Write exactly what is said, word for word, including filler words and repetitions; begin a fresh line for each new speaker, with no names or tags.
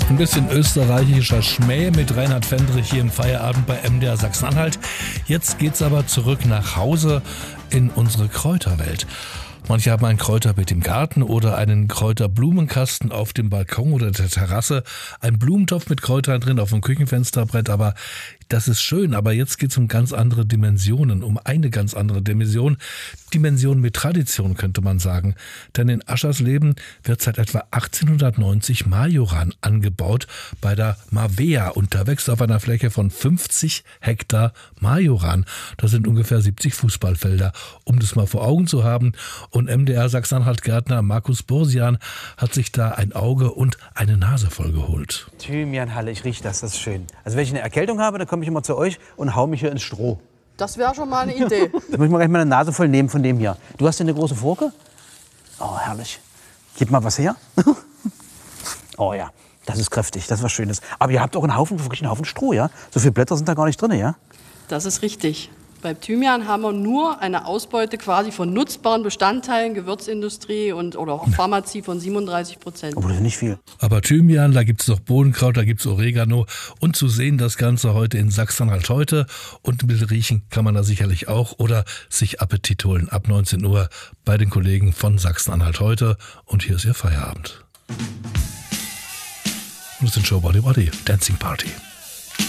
Ein bisschen österreichischer Schmäh mit Reinhard Fendrich hier im Feierabend bei M D R Sachsen-Anhalt. Jetzt geht's aber zurück nach Hause in unsere Kräuterwelt. Manche haben ein Kräuterbeet im Garten oder einen Kräuterblumenkasten auf dem Balkon oder der Terrasse. Ein Blumentopf mit Kräutern drin auf dem Küchenfensterbrett, aber das ist schön. Aber jetzt geht es um ganz andere Dimensionen, um eine ganz andere Dimension. Dimension mit Tradition, könnte man sagen. Denn in Aschersleben wird seit etwa achtzehnhundertneunzig Majoran angebaut bei der Mavea. Und da wächst auf einer Fläche von fünfzig Hektar Majoran. Das sind ungefähr siebzig Fußballfelder, um das mal vor Augen zu haben. Und M D R Sachsen-Anhalt-Gärtner Markus Borsian hat sich da ein Auge und eine Nase voll geholt.
Thymianhalle, ich rieche das, das ist schön. Also wenn ich eine Erkältung habe, dann komme ich immer zu euch und hau mich hier ins Stroh.
Das wäre schon mal eine Idee.
Da muss ich mal gleich mal eine Nase voll nehmen von dem hier. Du hast hier eine große Forke? Oh, herrlich. Gib mal was her. Oh ja, das ist kräftig, das ist was Schönes. Aber ihr habt auch einen Haufen, wirklich einen Haufen Stroh, ja? So viele Blätter sind da gar nicht drin, ja?
Das ist richtig. Beim Thymian haben wir nur eine Ausbeute quasi von nutzbaren Bestandteilen, Gewürzindustrie und oder auch Pharmazie von siebenunddreißig Prozent.
Aber das ist nicht viel.
Aber Thymian, da gibt es noch Bohnenkraut, da gibt es Oregano. Und zu sehen das Ganze heute in Sachsen-Anhalt heute. Und mit riechen kann man da sicherlich auch. Oder sich Appetit holen ab neunzehn Uhr bei den Kollegen von Sachsen-Anhalt heute. Und hier ist Ihr Feierabend. Und das sind Show Body Body, Dancing Party.